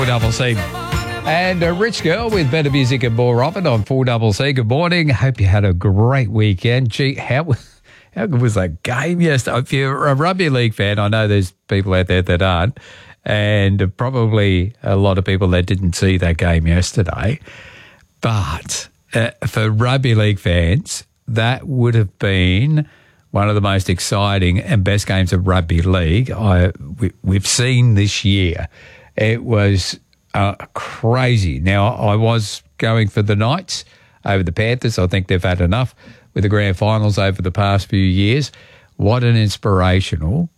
4CC. And a Rich Girl with better music and more of it on 4CC. Good morning. Hope you had a great weekend. Gee, how good was that game yesterday? If you're a rugby league fan, I know there's people out there that aren't, and probably a lot of people that didn't see that game yesterday. But for rugby league fans, that would have been one of the most exciting and best games of rugby league we've seen this year. It was crazy. Now, I was going for the Knights over the Panthers. I think they've had enough with the grand finals over the past few years. What an inspirational